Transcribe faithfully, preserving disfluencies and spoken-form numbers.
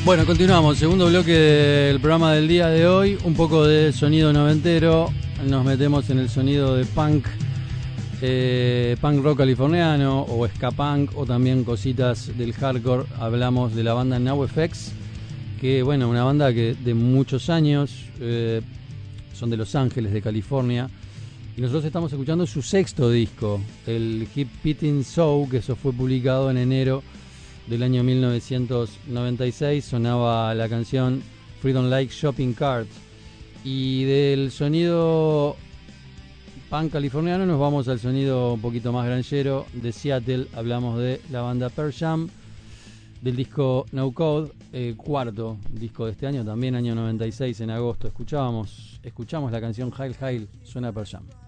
Bueno, continuamos. Segundo bloque del programa del día de hoy. Un poco de sonido noventero. Nos metemos en el sonido de punk, eh, punk rock californiano o ska punk, o también cositas del hardcore. Hablamos de la banda NoFX, que bueno, una banda que de muchos años, eh, son de Los Ángeles, de California. Y nosotros estamos escuchando su sexto disco, el Hip Pitting Show, que eso fue publicado en enero del año mil novecientos noventa y seis. Sonaba la canción Freedom Like Shopping Cart. Y del sonido punk californiano nos vamos al sonido un poquito más granjero de Seattle. Hablamos de la banda Pearl Jam, del disco No Code, eh, cuarto disco de este año, también año noventa y seis, en agosto. Escuchábamos, escuchamos la canción Hail Hail, suena Pearl Jam.